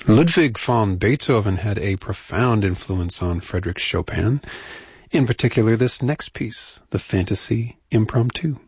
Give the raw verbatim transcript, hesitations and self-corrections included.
Ludwig von Beethoven had a profound influence on Frédéric Chopin, in particular this next piece, the Fantasy Impromptu.